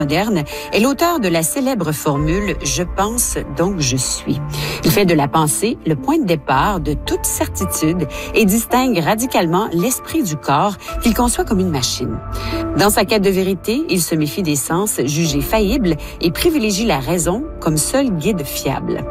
moderne, est l'auteur de la célèbre formule « Je pense, donc je suis ». Il fait de la pensée le point de départ de toute certitude et distingue radicalement l'esprit du corps qu'il conçoit comme une machine. Dans sa quête de vérité, il se méfie des sens jugés faillibles et privilégie la raison comme seul guide fiable.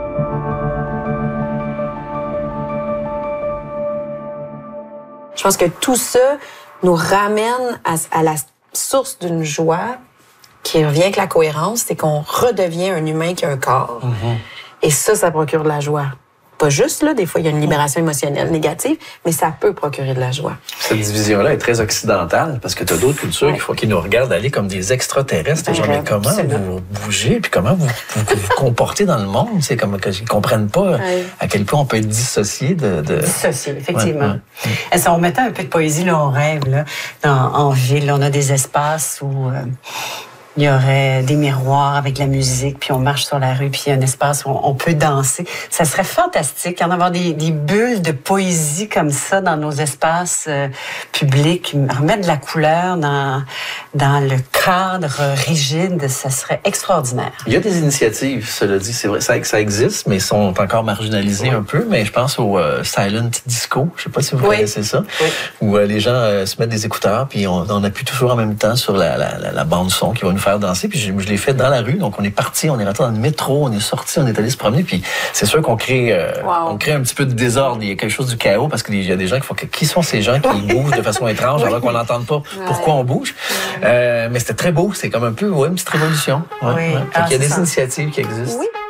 Je pense que tout ça nous ramène à la source d'une joie qui revient avec la cohérence, c'est qu'on redevient un humain qui a un corps. Et ça procure de la joie. Pas juste, là, des fois, il y a une libération émotionnelle négative, mais ça peut procurer de la joie. Cette division-là est très occidentale, parce que tu as d'autres cultures qui nous regardent aller comme des extraterrestres. Genre, mais comment vous bougez, puis comment vous comportez dans le monde? C'est comme qu'ils comprennent pas à quel point on peut être dissocié de... Dissocié, effectivement. Si on mettait un peu de poésie, là, on rêve, là, en ville, on a des espaces où... il y aurait des miroirs avec de la musique, puis on marche sur la rue, puis il y a un espace où on peut danser. Ça serait fantastique d'en avoir des bulles de poésie comme ça dans nos espaces publics, remettre de la couleur dans le cadre rigide, ça serait extraordinaire. Il y a des initiatives, cela dit, c'est vrai, ça existe, mais sont encore marginalisées un peu, mais je pense au Silent Disco, je sais pas si vous connaissez ça, où les gens se mettent des écouteurs, puis on appuie toujours en même temps sur la bande-son qui va nous faire danser, puis je l'ai fait dans la rue, donc on est parti, on est rentré dans le métro, on est sorti, on est allé se promener, puis c'est sûr qu'on crée on crée un petit peu de désordre, il y a quelque chose du chaos, parce qu'il y a des gens qui font qui sont ces gens qui bougent de façon étrange alors qu'on n'entende pas pourquoi on bouge. Mais c'était très beau, c'est comme un peu une petite révolution. Il y a des initiatives qui existent.